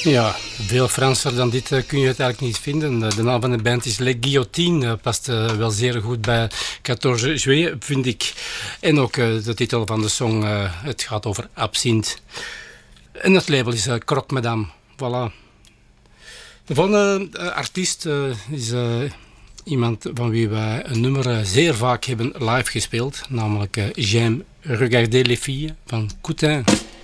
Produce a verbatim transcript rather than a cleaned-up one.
Ja, veel Franser dan dit uh, kun je het eigenlijk niet vinden. Uh, de naam van de band is Les Guillotines. Uh, past uh, wel zeer goed bij veertien juillet, vind ik. En ook uh, de titel van de song, uh, het gaat over absinthe. En het label is uh, Croque Madame. Voilà. De volgende uh, artiest uh, is uh, iemand van wie wij een nummer uh, zeer vaak hebben live gespeeld. Namelijk uh, J'aime regarder les filles van Coutin.